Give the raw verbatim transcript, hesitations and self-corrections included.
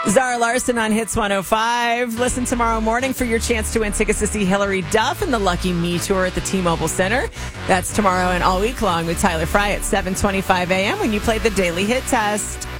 Zara Larson on Hits one oh five. Listen tomorrow morning for your chance to win tickets to see Hillary Duff and the Lucky Me Tour at the T-Mobile Center. That's tomorrow and all week long with Tyler Fry at seven twenty-five a.m. when you play the Daily Hit Test.